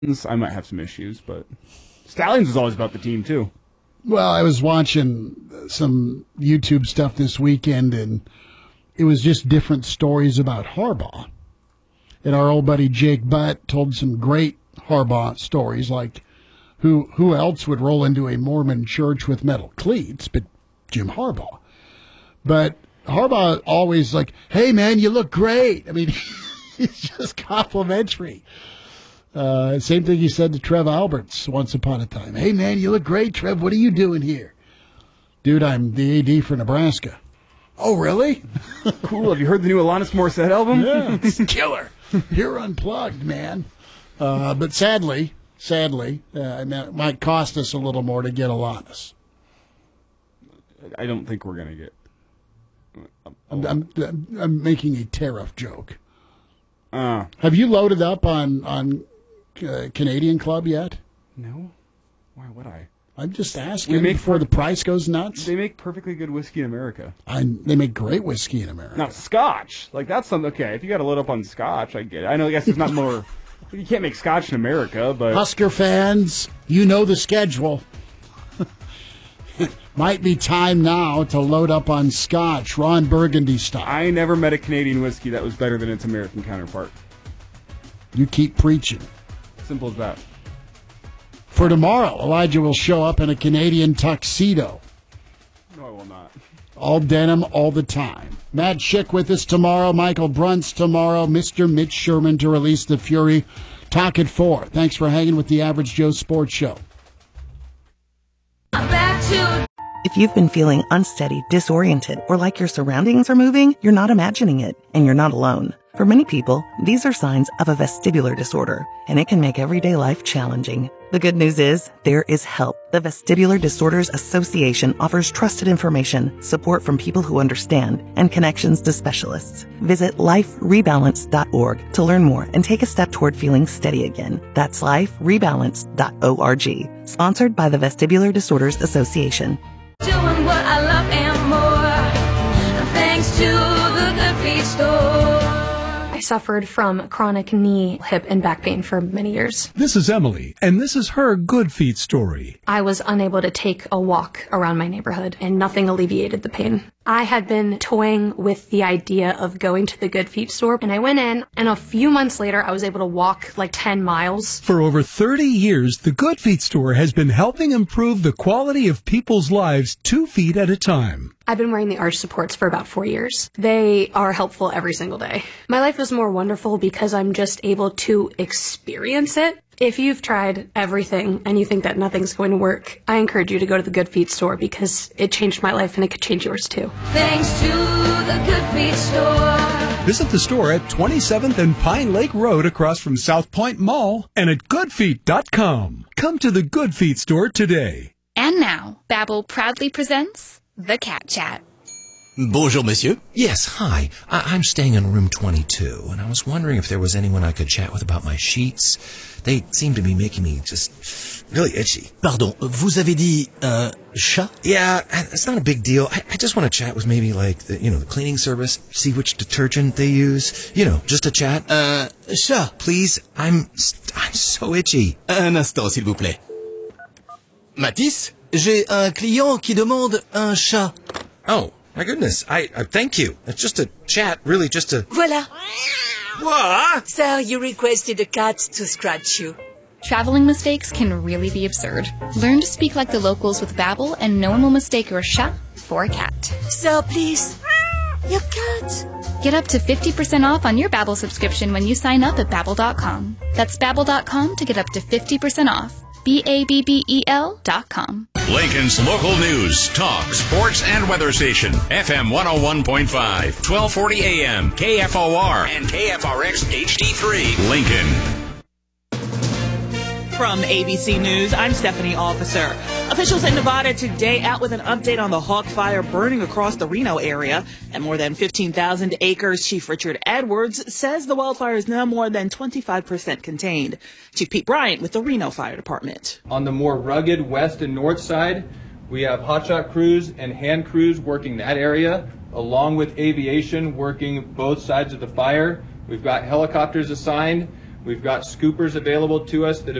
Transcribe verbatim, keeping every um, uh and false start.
I might have some issues, but Stallions is always about the team, too. Well, I was watching some YouTube stuff this weekend, and it was just different stories about Harbaugh. And our old buddy Jake Butt told some great Harbaugh stories, like who who else would roll into a Mormon church with metal cleats but Jim Harbaugh. But Harbaugh always like, hey, man, you look great. I mean, he's just complimentary. Uh, same thing he said to Trev Alberts once upon a time. Hey, man, you look great, Trev. What are you doing here? Dude, I'm the A D for Nebraska. Oh, really? Cool. Have you heard the new Alanis Morissette album? Yeah, it's killer. You're unplugged, man. Uh, but sadly, sadly, uh, it might cost us a little more to get Alanis. I don't think we're going to get... I'm, I'm, I'm making a tariff joke. Uh, Have you loaded up on... on Uh, Canadian Club yet? No. Why would I? I'm just asking we make before per- the price goes nuts. They make perfectly good whiskey in America. I, they make great whiskey in America. Now, Scotch. Like, that's something... Okay, if you got to load up on Scotch, I get it. I know, I guess there's not more... You can't make Scotch in America, but... Husker fans, you know the schedule. Might be time now to load up on Scotch, Ron Burgundy style. I never met a Canadian whiskey that was better than its American counterpart. You keep preaching. Simple as that. For tomorrow, Elijah will show up in a Canadian tuxedo. No, I will not. All denim all the time. Matt Schick with us tomorrow. Michael Bruntz tomorrow. Mister Mitch Sherman to release the Fury. Talk at four. Thanks for hanging with the Average Joe Sports Show. If you've been feeling unsteady, disoriented, or like your surroundings are moving, you're not imagining it, and you're not alone. For many people, these are signs of a vestibular disorder, and it can make everyday life challenging. The good news is, there is help. The Vestibular Disorders Association offers trusted information, support from people who understand, and connections to specialists. Visit life rebalance dot org to learn more and take a step toward feeling steady again. That's life rebalance dot org. Sponsored by the Vestibular Disorders Association. Doing what I love and more, thanks to the Good Feet Store. I suffered from chronic knee, hip, and back pain for many years. This is Emily, and this is her Good Feet story. I was unable to take a walk around my neighborhood, and nothing alleviated the pain. I had been toying with the idea of going to the Good Feet store, and I went in, and a few months later, I was able to walk like ten miles. For over thirty years, the Good Feet store has been helping improve the quality of people's lives two feet at a time. I've been wearing the arch supports for about four years. They are helpful every single day. My life is more wonderful because I'm just able to experience it. If you've tried everything and you think that nothing's going to work, I encourage you to go to the Good Feet store because it changed my life and it could change yours too. Thanks to the Good Feet store. Visit the store at twenty-seventh and Pine Lake Road across from South Point Mall and at good feet dot com. Come to the Good Feet store today. And now, Babbel proudly presents The Cat Chat. Bonjour, monsieur. Yes, hi. I- I'm staying in room twenty-two, and I was wondering if there was anyone I could chat with about my sheets. They seem to be making me just really itchy. Pardon, vous avez dit un chat? Yeah, it's not a big deal. I, I just want to chat with maybe like the, you know, the cleaning service, see which detergent they use. You know, just a chat. Un chat. Please, I'm I'm so itchy. Un instant, s'il vous plaît. Matisse, j'ai un client qui demande un chat. Oh. My goodness, I, I thank you. It's just a chat, really just a... Voila. What? Sir, you requested a cat to scratch you. Traveling mistakes can really be absurd. Learn to speak like the locals with Babbel, and no one will mistake your chat for a cat. Sir, please. Your cat. Get up to fifty percent off on your Babbel subscription when you sign up at babbel dot com. That's babbel dot com to get up to fifty percent off. B A B B E L dot com. Lincoln's local news, talk, sports, and weather station. F M one oh one point five, twelve forty A M, K F O R, and K F R X H D three, Lincoln. From A B C News, I'm Stephanie Officer. Officials in Nevada today out with an update on the Hawk Fire burning across the Reno area. At more than fifteen thousand acres, Chief Richard Edwards says the wildfire is now more than twenty-five percent contained. Chief Pete Bryant with the Reno Fire Department. On the more rugged west and north side, we have hotshot crews and hand crews working that area, along with aviation working both sides of the fire. We've got helicopters assigned. We've got scoopers available to us that